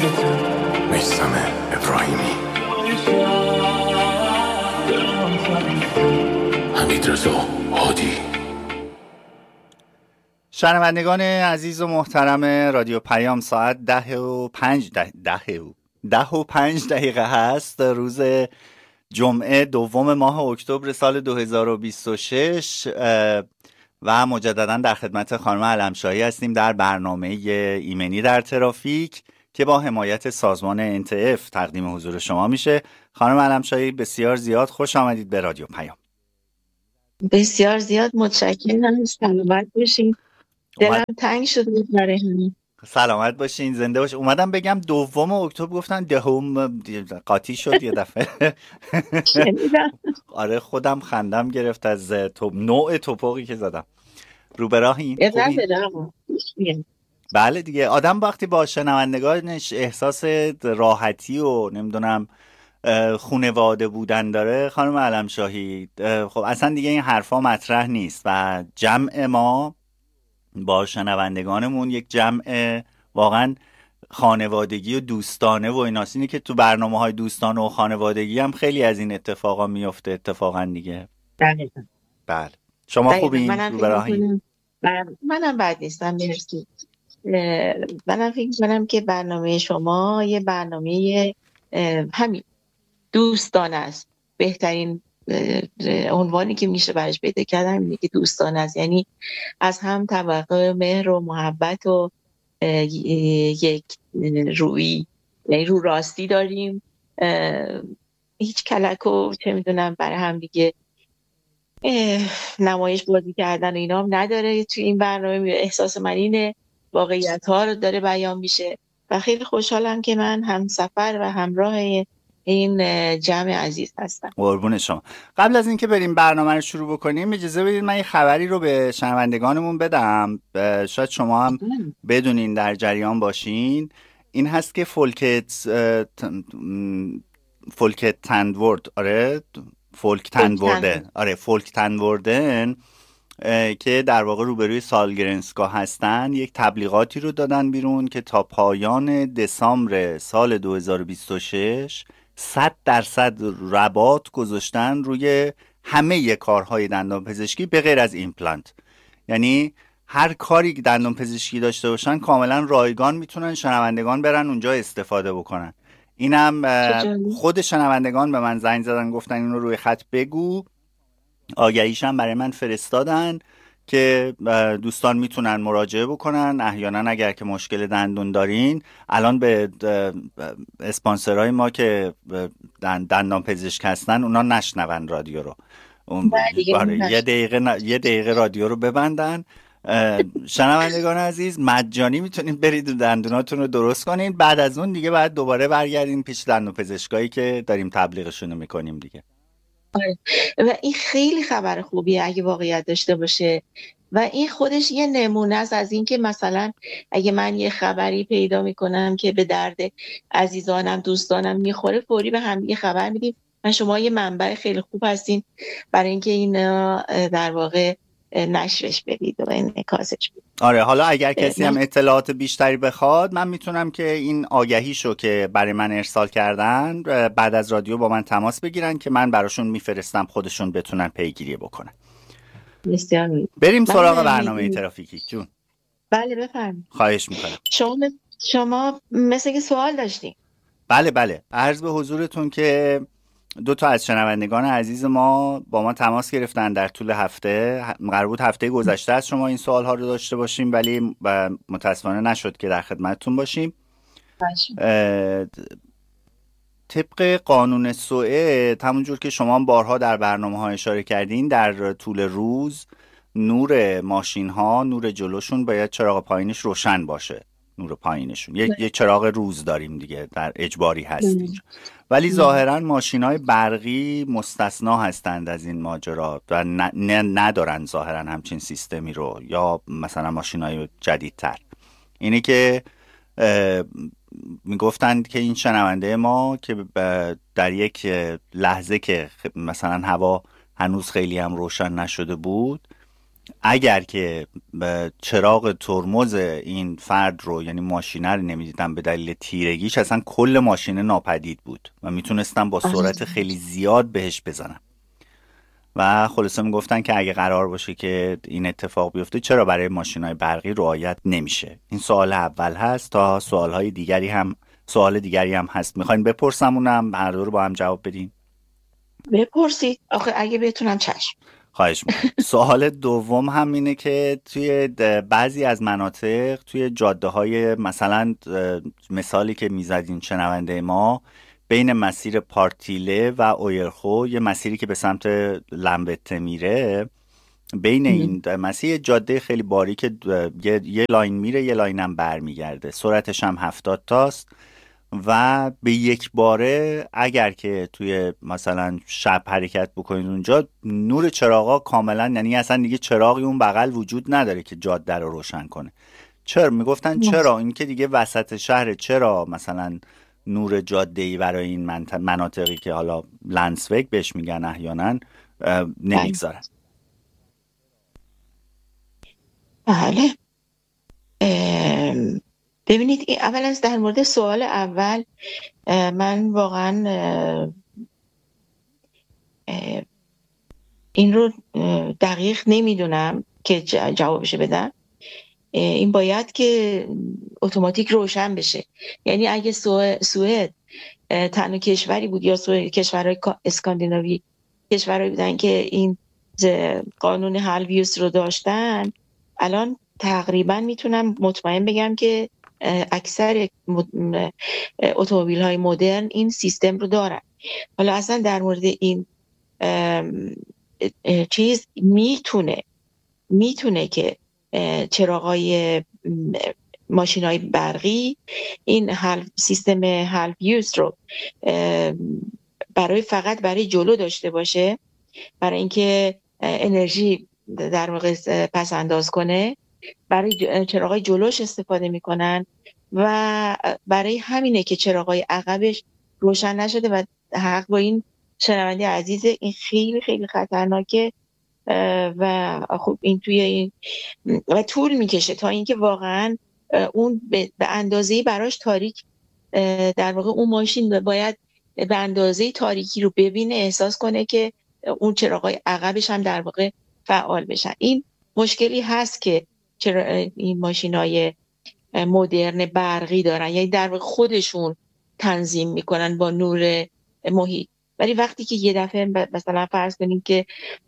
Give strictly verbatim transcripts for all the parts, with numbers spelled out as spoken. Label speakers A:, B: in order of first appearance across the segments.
A: میثم ابراهیمی. حمیدرضا هادی.
B: شنوندگان عزیز و محترم رادیو پیام، ساعت ده و پنج ده, ده, و ده و پنج دقیقه هست، روز جمعه دوم ماه اکتبر سال دو هزار و بیست و شش و مجددا در خدمت خانم علمشاهی هستیم در برنامه ایمنی در ترافیک که با حمایت سازمان ان تی اف تقدیم حضور شما میشه. خانم علمشاهی بسیار زیاد خوش آمدید به رادیو پیام.
C: بسیار زیاد متشکرم. سلامت باشین. دلم تنگ شد برای همین.
B: سلامت باشین، زنده باشین. اومدم بگم دوم اکتبر، گفتن دهم، قاطی شد یه دفعه. آره خودم خندم گرفت از تو... نوع توپقی که زدم. رو به راهین؟ بله دیگه، آدم وقتی با شنوندگانش احساس راحتی و نمیدونم خونواده بودن داره، خانم علمشاهی، خب اصلا دیگه این حرفا مطرح نیست و جمع ما با شنوندگانمون یک جمع واقعا خانوادگی و دوستانه و ایناست. اینه که تو برنامه های دوستانه و خانوادگی هم خیلی از این اتفاقا میفته اتفاقا دیگه.
C: دقیقا.
B: بله. شما خوبین؟
C: منم
B: رو براهین؟
C: منم بد نیستم، مرسی. منم فکر کنم که برنامه شما یه برنامه همین دوستانه است. بهترین عنوانی که میشه برش پیدا کردن اینه که دوستانه است، یعنی از هم توقع مهر و محبت و یک روی، یعنی رو راستی داریم، هیچ کلک و چه میدونم برای هم دیگه نمایش بازی کردن و اینا هم نداره. توی این برنامه احساس من اینه، واقعیت ها رو داره بیان میشه و خیلی خوشحالم که من هم سفر و همراه این جمع عزیز هستم.
B: قربون شما. قبل از اینکه بریم برنامه رو شروع بکنیم اجازه بدید من یه خبری رو به شنوندگانمون بدم، شاید شما هم بدونین، در جریان باشین. این هست که فولکت فولکت تندورد آره فولک تندورده آره فولک تندوردن که در واقع روبروی سالگرنسکا هستن، یک تبلیغاتی رو دادن بیرون که تا پایان دسامبر سال دو هزار و بیست و شش صد درصد رباط گذاشتن روی همه کارهای دندان پزشکی به غیر از ایمپلانت. یعنی هر کاری که دندان پزشکی داشته باشن کاملا رایگان میتونن شنوندگان برن اونجا استفاده بکنن. اینم خود شنوندگان به من زنگ زدن گفتن اینو روی خط بگو، آگهیشم برای من فرستادن که دوستان میتونن مراجعه بکنن. احیانا اگر که مشکل دندون دارین، الان به اسپانسرهای ما که دندان پزشک هستن اونا نشنون رادیو رو، اون یه دقیقه یه دقیقه رادیو رو ببندن. شنوندگان عزیز، مجانی میتونین برید دندوناتون رو درست کنین، بعد از اون دیگه بعد دوباره برگردین پیش دندون پزشکایی که داریم تبلیغشون رو میکنیم دیگه.
C: آره. و این خیلی خبر خوبیه اگه واقعیت داشته باشه و این خودش یه نمونه است از این که مثلا اگه من یه خبری پیدا میکنم که به درد عزیزانم دوستانم میخوره، فوری به هم یه خبر میدیم و شما یه منبع خیلی خوب هستین برای اینکه این در واقع نشرش بدید و انعکاسش بدید.
B: آره، حالا اگر کسی هم اطلاعات بیشتری بخواد، من میتونم که این آگهیشو که برای من ارسال کردن بعد از رادیو با من تماس بگیرن که من براشون میفرستم، خودشون بتونن پیگیری بکنن.
C: بسیار
B: بریم سراغ برنامه ترافیکی. جون
C: بله بفرمایید.
B: خواهش میکنم.
C: شما شما مثل که سوال داشتین.
B: بله بله، عرض به حضورتون که دو تا از شنوندگان عزیز ما با ما تماس گرفتن در طول هفته. قرار بود هفته گذشته از شما این سوال ها رو داشته باشیم ولی متاسفانه نشد که در خدمتتون باشیم. طبق قانون سوئد، همونجور که شما بارها در برنامه ها اشاره کردین، در طول روز نور ماشین ها، نور جلوشون باید چراغ پایینش روشن باشه. نور پایینشون یک یه چراغ روز داریم دیگه، در اجباری هست اینجا. ولی ظاهرا ماشین‌های برقی مستثنا هستند از این ماجرا و ندارن ظاهرا همچین سیستمی رو، یا مثلا ماشین‌های جدیدتر. اینه که میگفتند که این شنونده ما که در یک لحظه که مثلا هوا هنوز خیلی هم روشن نشده بود، اگر که چراغ ترمز این فرد رو یعنی ماشینه رو نمیدیدن به دلیل تیرگیش، اصلا کل ماشینه ناپدید بود و میتونستن با سرعت خیلی زیاد بهش بزنن. و خلاصه میگفتن که اگه قرار باشه که این اتفاق بیفته چرا برای ماشین‌های برقی رعایت نمیشه؟ این سوال اول هست. تا سوالهای دیگری هم سوال دیگری هم هست، میخواین بپرسم اونم هر دو رو با هم جواب بدین؟
C: بپرسید، آخه اگه بتونم چشم.
B: خواهش میکنم. سوال دوم هم اینه که توی بعضی از مناطق توی جاده های مثلا مثالی که میزدین شنونده ما، بین مسیر پارتیله و اویرخو یه مسیری که به سمت لمبته میره، بین این مسیر جاده خیلی باریک یه،, یه لاین میره یه لاین هم بر میگرده، سرعتش هم هفتاد تاست و به یک باره اگر که توی مثلا شب حرکت بکنید اونجا، نور چراغا کاملا، یعنی اصلا دیگه چراغی اون بغل وجود نداره که جاده رو روشن کنه. چرا میگفتن چرا این که دیگه وسط شهر، چرا مثلا نور جاده‌ای برای این مناطقی که حالا لندسویگ بهش میگن احیانا نمیگذارن؟
C: بله، ببینید اول از در مورد سوال اول، من واقعا این رو دقیق نمیدونم که جوابش بدم. این باید که اتوماتیک روشن بشه. یعنی اگه سوئد تنها کشوری بود یا کشورهای اسکاندیناوی کشورهایی بودن که این قانون هالویوس رو داشتن، الان تقریبا میتونم مطمئن بگم که اکثر اتومبیل های مدرن این سیستم رو دارن. حالا اصلا در مورد این چیز میتونه میتونه که چراغای ماشین های برقی این هل سیستم هالویوس رو برای فقط برای جلو داشته باشه، برای اینکه انرژی در واقع پس انداز کنه، برای چراغای جلوش استفاده میکنن و برای همینه که چراغای عقبش روشن نشده. و حق با این شنونده عزیز، این خیلی خیلی خطرناکه و خب این توی این و طول میکشه تا اینکه واقعا اون به اندازه‌ای براش تاریک، در واقع اون ماشین باید به اندازه‌ای تاریکی رو ببینه، احساس کنه که اون چراغای عقبش هم در واقع فعال بشن. این مشکلی هست که چرا این ماشینای مدرن برقی دارن، یعنی در واقع خودشون تنظیم میکنن با نور محیط. ولی وقتی که یه دفعه مثلا فرض کنیم که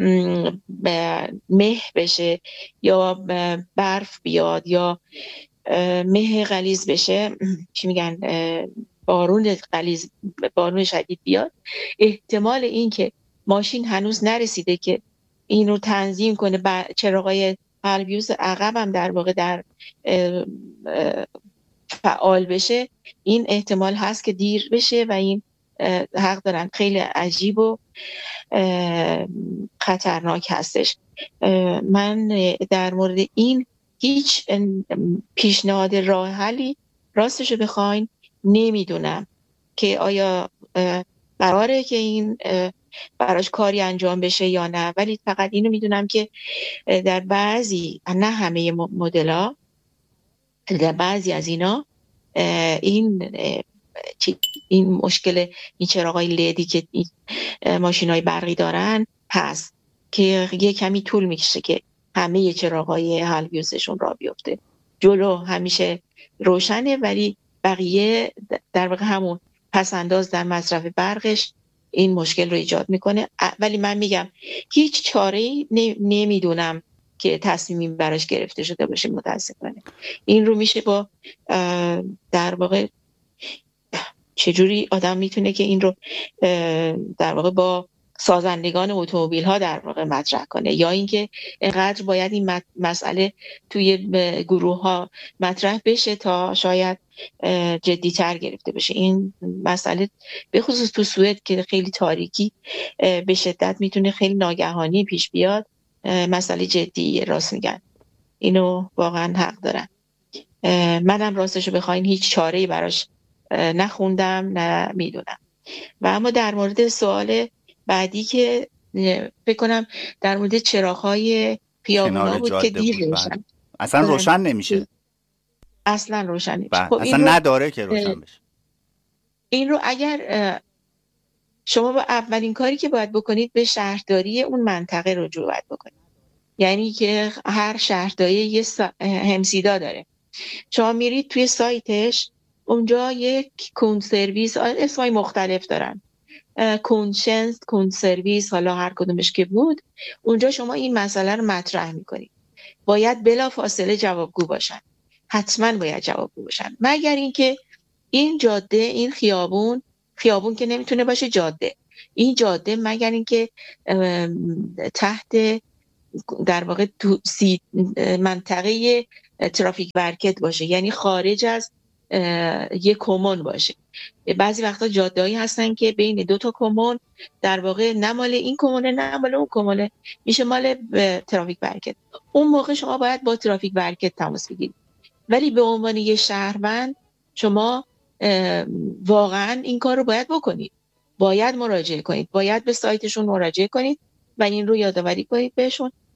C: مه بشه یا برف بیاد یا مه غلیظ بشه، چی میگن، بارون غلیظ، بارون شدید بیاد، احتمال این که ماشین هنوز نرسیده که اینو تنظیم کنه، چراغای هالویوس عقب هم در واقع در فعال بشه، این احتمال هست که دیر بشه و این حق دارن. خیلی عجیب و خطرناک هستش. من در مورد این هیچ پیشنهاد راه حلی راستشو بخواین نمیدونم که آیا قراره که این براش کاری انجام بشه یا نه، ولی فقط اینو میدونم که در بعضی، نه همه مدل‌ها، در بعضی از اینا این این مشکل این چراغای لیدی که ماشین‌های برقی دارن هست که یه کمی طول میکشه که همه چراغای هالویوسشون را بیفته. جلو همیشه روشنه ولی بقیه در واقع همون پس انداز در مصرف برقش این مشکل رو ایجاد میکنه. ولی من میگم هیچ چاره‌ای نمیدونم که تصمیمی براش گرفته شده باشه متاسفانه. این رو میشه با در واقع چجوری آدم میتونه که این رو در واقع با سازندگان اتومبیل ها در واقع مطرح کنه، یا اینکه اینقدر باید این مسئله توی گروه ها مطرح بشه تا شاید جدی تر گرفته بشه. این مسئله به خصوص تو سوئد که خیلی تاریکی به شدت میتونه خیلی ناگهانی پیش بیاد، مسئله جدیه. راست میگن، اینو واقعا حق دارن. منم راستشو بخواین هیچ چاره‌ای براش نخوندم، نه میدونم. و اما در مورد سوال بعدی که فکر کنم در مورد چراغ‌های خیابونا بود که دیر
B: بود.
C: روشن
B: اصلا روشن نمیشه،
C: اصلا روشن نمیشه.
B: خب اصلا نداره که روشن بشه.
C: این رو اگر شما با اولین کاری که باید بکنید به شهرداری اون منطقه رجوع باید بکنید، یعنی که هر شهرداری یه همسیدا داره، شما میرید توی سایتش، اونجا یک کون سرویس، اسمای مختلف دارن، کونشنس، کون سرویس، حالا هر کدومش که بود، اونجا شما این مسئله رو مطرح میکنید. باید بلا فاصله جوابگو باشن، حتما باید جوابگو باشن، مگر اینکه این جاده، این خیابون خیابون که نمیتونه باشه جاده، این جاده مگر اینکه تحت در واقع تو سی منطقه ترافیک برکت باشه، یعنی خارج از یک کمون باشه. بعضی وقتا جاده‌ای هستن که بین دو تا کمون در واقع نه مال این کمونه نه مال اون کمونه، میشه مال ترافیک برکت. اون موقع شما باید با ترافیک برکت تماس بگیرید. ولی به عنوان یه شهروند شما واقعا این کار رو باید بکنید، باید مراجعه کنید، باید به سایتشون مراجعه کنید و این رو یادآوری کنید بهشون